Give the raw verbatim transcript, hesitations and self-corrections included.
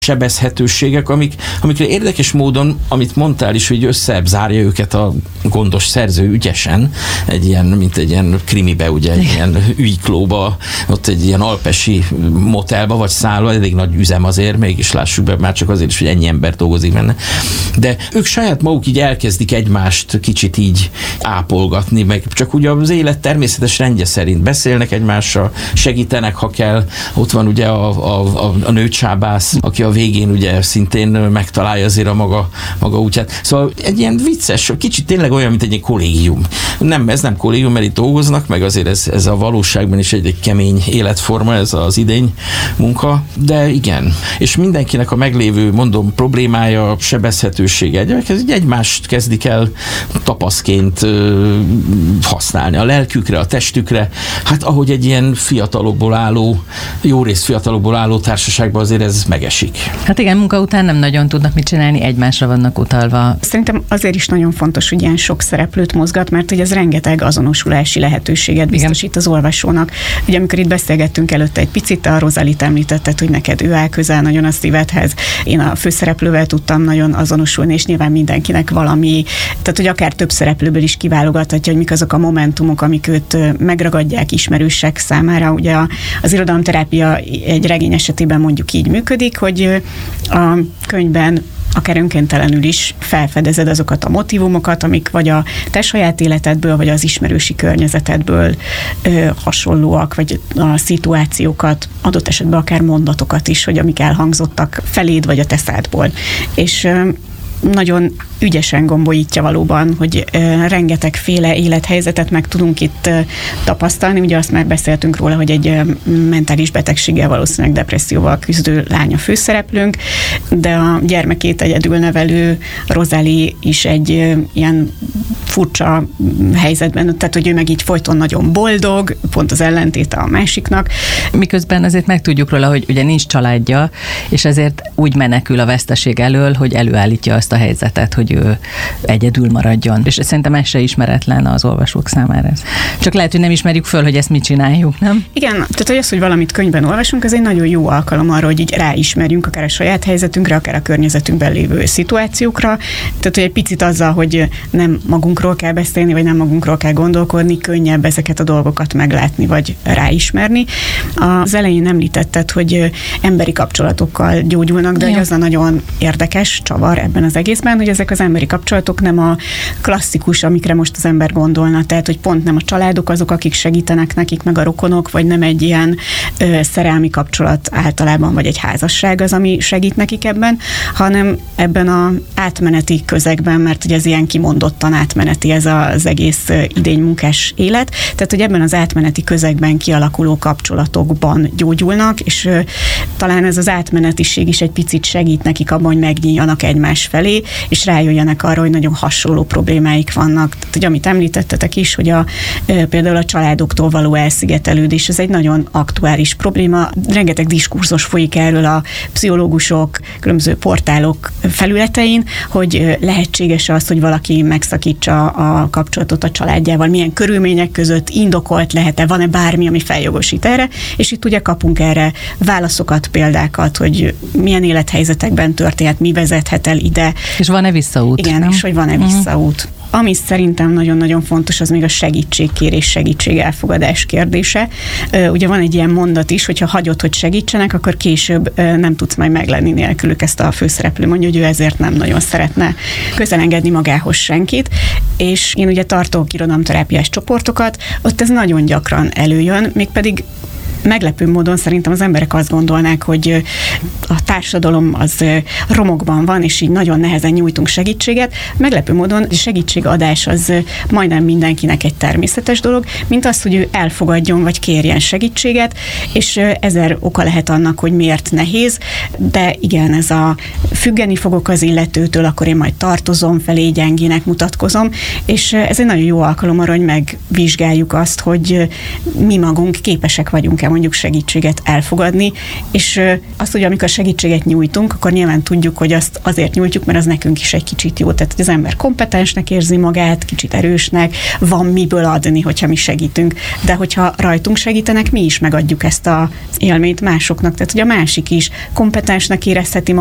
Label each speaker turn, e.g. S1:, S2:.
S1: sebezhetőségek, amik, amikre érdekes módon, amit mondtál is, hogy összezárja őket a gondos szerző ügyesen, egy ilyen, mint egy ilyen krimibe, ugye, egy ilyen ügyklóba, ott egy ilyen alpesi motelba, vagy szállba, elég nagy üzem azért, mégis lássuk be, már csak azért is, hogy ennyi ember dolgozik benne. De ők saját maguk így elkezdik egymást kicsit így ápolgatni, meg csak ugye az élet természetes rendje szerint beszélnek egymással, segítenek, ha kell. Ott van ugye a, a, a, a nőcsábász, aki a végén ugye szintén megtalálja azért a maga, maga útját. Szóval egy ilyen vicces, kicsit tényleg olyan, mint egy kollégium. Nem, ez nem kollégium, mert itt dolgoznak, meg azért ez, ez a valóságban is egy, egy kemény életforma, ez az idény munka, de igen. És mindenkinek a meglévő, mondom, problémája, sebezhetősége, egy, egymást kezdik el tapaszként ö, használni. A lelkükre, a testükre, hát ahogy egy ilyen fiatalokból álló, jó rész fiatalokból álló társaságban azért ez megesik.
S2: Hát igen, munka után nem nagyon tudnak mit csinálni, egymásra vannak utalva.
S3: Szerintem azért is nagyon fontos, hogy ilyen sok szereplőt mozgat, mert hogy ez rengeteg azonosulási lehetőséget biztosít az olvasónak. Ugye amikor itt beszélgettünk előtte egy picit, a Rosalit említetted, hogy neked ő áll közel nagyon a szívedhez. Én a főszereplővel tudtam nagyon azonosulni, és nyilván mindenkinek valami, tehát hogy akár több szereplőből is kiválogathatja, hogy mik azok a momentumok, amik őt megragadják ismerősek számára. Ugye az irodalomterápia egy regény esetében mondjuk így működik, hogy a könyvben akár önkéntelenül is felfedezed azokat a motivumokat, amik vagy a te saját életedből, vagy az ismerősi környezetedből ö, hasonlóak, vagy a szituációkat, adott esetben akár mondatokat is, hogy amik elhangzottak feléd, vagy a te szádból. És ö, nagyon ügyesen gombolítja valóban, hogy uh, rengetegféle élethelyzetet meg tudunk itt uh, tapasztalni. Ugye azt már beszéltünk róla, hogy egy uh, mentális betegséggel, valószínűleg depresszióval küzdő lánya főszereplőnk, de a gyermekét egyedül nevelő Rosalie is egy uh, ilyen furcsa helyzetben, tehát hogy ő meg így folyton nagyon boldog, pont az ellentéte a másiknak.
S2: Miközben azért megtudjuk róla, hogy ugye nincs családja, és ezért úgy menekül a veszteség elől, hogy előállítja azt a helyzetet, hogy ő egyedül maradjon. És szerintem ez se ismeretlen az olvasók számára. Csak lehet, hogy nem ismerjük föl, hogy ezt mit csináljuk, nem?
S3: Igen, tehát hogy az, hogy valamit könyvben olvasunk, ez egy nagyon jó alkalom arra, hogy így ráismerjünk akár a saját helyzetünkre, akár a környezetünkben lévő szituációkra. Tehát, hogy egy picit azzal, hogy nem magunkról kell beszélni, vagy nem magunkról kell gondolkodni, könnyebb ezeket a dolgokat meglátni, vagy ráismerni. Az elején említetted, hogy emberi kapcsolatokkal gyógyulnak, de az a nagyon érdekes csavar ebben az egészben, hogy ezek az emberi kapcsolatok nem a klasszikus, amikre most az ember gondolna, tehát, hogy pont nem a családok azok, akik segítenek nekik, meg a rokonok, vagy nem egy ilyen ö, szerelmi kapcsolat általában, vagy egy házasság az, ami segít nekik ebben, hanem ebben az átmeneti közegben, mert ugye ez ilyen kimondottan átmeneti ez az egész idénymunkás élet, tehát, hogy ebben az átmeneti közegben kialakuló kapcsolatokban gyógyulnak, és ö, talán ez az átmenetiség is egy picit segít nekik abban, hogy megnyíljanak egymás felé, és rájöjjenek arra, hogy nagyon hasonló problémáik vannak. Tehát, hogy amit említettetek is, hogy a, e, például a családoktól való elszigetelődés, ez egy nagyon aktuális probléma. Rengeteg diskurzus folyik erről a pszichológusok, különböző portálok felületein, hogy lehetséges az, hogy valaki megszakítsa a kapcsolatot a családjával, milyen körülmények között, indokolt lehet-e, van-e bármi, ami feljogosít erre, és itt ugye kapunk erre válaszokat, példákat, hogy milyen élethelyzetekben történhet, mi vezethet el ide.
S2: És van-e visszaút?
S3: Igen,
S2: nem?
S3: És hogy van-e uh-huh. visszaút. Ami szerintem nagyon-nagyon fontos, az még a segítségkérés, segítségelfogadás kérdése. Ugye van egy ilyen mondat is, hogyha hagyod, hogy segítsenek, akkor később nem tudsz majd meglenni nélkülük, ezt a főszereplő mondja, hogy ő ezért nem nagyon szeretne közelengedni magához senkit. És én ugye tartok irodalomterápiás csoportokat, ott ez nagyon gyakran előjön, mégpedig meglepő módon szerintem az emberek azt gondolnák, hogy a társadalom az romokban van, és így nagyon nehezen nyújtunk segítséget. Meglepő módon a segítségadás az majdnem mindenkinek egy természetes dolog, mint az, hogy ő elfogadjon, vagy kérjen segítséget, és ezer oka lehet annak, hogy miért nehéz, de igen, ez a függeni fogok az illetőtől, akkor én majd tartozom felé, gyengének mutatkozom, és ez egy nagyon jó alkalom arra, hogy megvizsgáljuk azt, hogy mi magunk képesek vagyunk-e mondjuk segítséget elfogadni, és azt, hogy amikor segítséget nyújtunk, akkor nyilván tudjuk, hogy azt azért nyújtjuk, mert az nekünk is egy kicsit jó. Tehát az ember kompetensnek érzi magát, kicsit erősnek, van miből adni, hogyha mi segítünk. De hogyha rajtunk segítenek, mi is megadjuk ezt az élményt másoknak. Tehát, hogy a másik is kompetensnek érezheti